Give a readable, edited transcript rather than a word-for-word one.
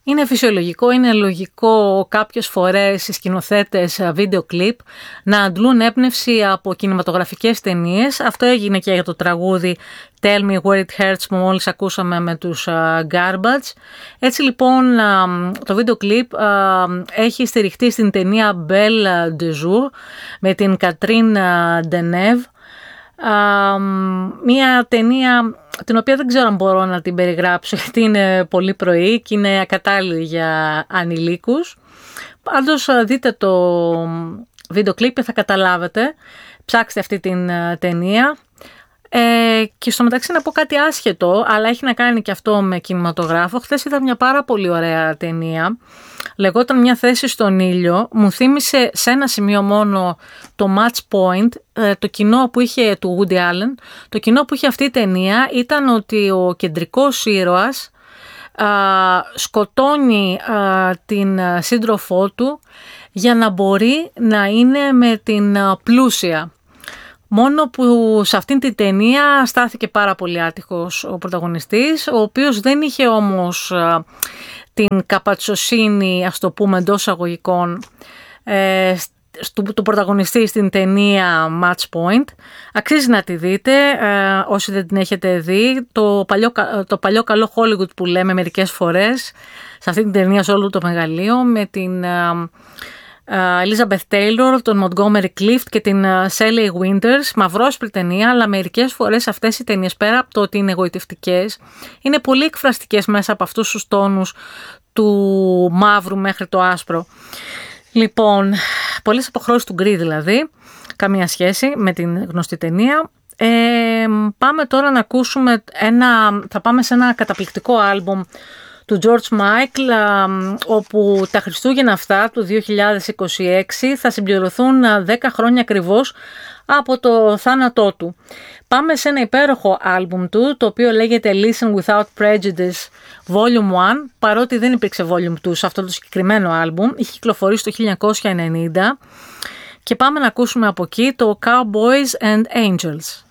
Είναι φυσιολογικό, είναι λογικό κάποιες φορές οι σκηνοθέτες βίντεο κλιπ να αντλούν έμπνευση από κινηματογραφικές ταινίες. Αυτό έγινε και για το τραγούδι Tell Me Where It Hurts που μόλις ακούσαμε με τους Garbage. Έτσι λοιπόν το βίντεο κλιπ έχει στηριχτεί στην ταινία Belle de Jour με την Catherine Deneuve. Μια ταινία την οποία δεν ξέρω αν μπορώ να την περιγράψω γιατί είναι πολύ πρωί και είναι ακατάλληλη για ανηλίκους. Πάντως δείτε το βίντεο κλιπ και θα καταλάβετε. Ψάξτε αυτή την ταινία. Και στο μεταξύ να πω κάτι άσχετο, αλλά έχει να κάνει και αυτό με κινηματογράφο. Χθες είδα μια πάρα πολύ ωραία ταινία. Λεγόταν Μια θέση στον ήλιο. Μου θύμισε σε ένα σημείο μόνο το Match Point, το κοινό που είχε του Woody Allen. Το κοινό που είχε αυτή η ταινία ήταν ότι ο κεντρικός ήρωας σκοτώνει την σύντροφό του για να μπορεί να είναι με την πλούσια. Μόνο που σε αυτήν την ταινία στάθηκε πάρα πολύ άτυχος ο πρωταγωνιστής, ο οποίος δεν είχε όμως την καπατσοσύνη, ας το πούμε εντός εισαγωγικών, του πρωταγωνιστή στην ταινία Match Point. Αξίζει να τη δείτε όσοι δεν την έχετε δει. Το παλιό καλό Hollywood που λέμε μερικές φορές, σε αυτή την ταινία σε όλο το μεγαλείο, με την Elizabeth Taylor, τον Montgomery Clift και την Shelley Winters. Μαυρόσπρη ταινία, αλλά μερικές φορές αυτές οι ταινίες, πέρα από το ότι είναι εγωιτευτικές, είναι πολύ εκφραστικές μέσα από αυτούς τους τόνους του μαύρου μέχρι το άσπρο. Λοιπόν, πολλές αποχρώσεις του γκρι δηλαδή, καμία σχέση με την γνωστή ταινία. Πάμε τώρα να ακούσουμε θα πάμε σε ένα καταπληκτικό άλμπουμ του George Michael, όπου τα Χριστούγεννα αυτά του 2026 θα συμπληρωθούν 10 χρόνια ακριβώς από το θάνατό του. Πάμε σε ένα υπέροχο άλμπουμ του, το οποίο λέγεται Listen Without Prejudice Volume 1, παρότι δεν υπήρξε Volume 2 σε αυτό το συγκεκριμένο άλμπουμ, είχε κυκλοφορήσει το 1990 και πάμε να ακούσουμε από εκεί το Cowboys and Angels.